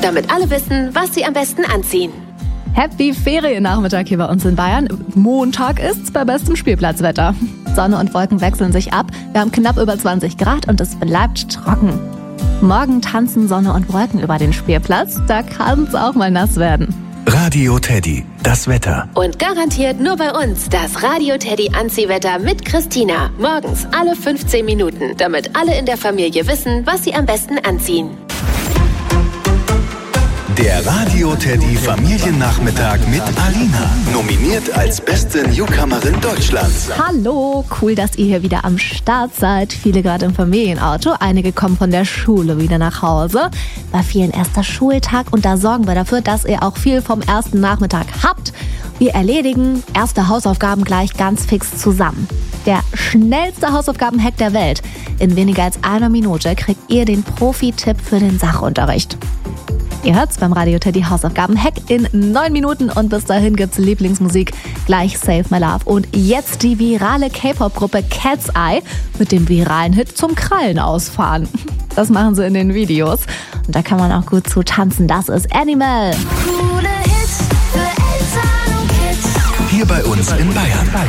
damit alle wissen, was sie am besten anziehen. Happy Feriennachmittag hier bei uns in Bayern. Montag ist's bei bestem Spielplatzwetter. Sonne und Wolken wechseln sich ab. Wir haben knapp über 20 Grad und es bleibt trocken. Morgen tanzen Sonne und Wolken über den Spielplatz. Da kann's auch mal nass werden. Radio Teddy, das Wetter. Und garantiert nur bei uns das Radio Teddy Anziehwetter mit Christina. Morgens alle 15 Minuten, damit alle in der Familie wissen, was sie am besten anziehen. Der Radio Teddy Familiennachmittag mit Alina. Nominiert als beste Newcomerin Deutschlands. Hallo, cool, dass ihr hier wieder am Start seid. Viele gerade im Familienauto, einige kommen von der Schule wieder nach Hause. Bei vielen erster Schultag und da sorgen wir dafür, dass ihr auch viel vom ersten Nachmittag habt. Wir erledigen erste Hausaufgaben gleich ganz fix zusammen. Der schnellste Hausaufgaben-Hack der Welt. In weniger als einer Minute kriegt ihr den Profi-Tipp für den Sachunterricht. Ihr hört's beim Radio Teddy Hausaufgaben-Hack in 9 Minuten und bis dahin gibt's Lieblingsmusik, gleich Save My Love und jetzt die virale K-Pop-Gruppe Cat's Eye mit dem viralen Hit zum Krallen ausfahren. Das machen sie in den Videos und da kann man auch gut zu tanzen. Das ist Animal. Hier bei uns in Bayern.